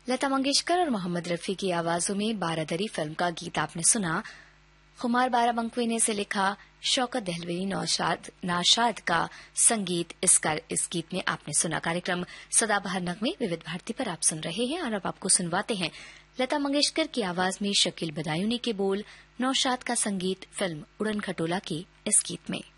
लता मंगेशकर और मोहम्मद रफी की आवाजों में बारादरी फिल्म का गीत आपने सुना। खुमार बाराबंकवे ने इसे लिखा, शौकत दहलवी नाशाद का संगीत इस गीत में आपने सुना। कार्यक्रम सदाबहार नगमे विविध भारती पर आप सुन रहे हैं और अब आपको सुनवाते हैं लता मंगेशकर की आवाज में शकील बदायूनी के बोल, नौशाद का संगीत, फिल्म उड़न खटोला के इस गीत में।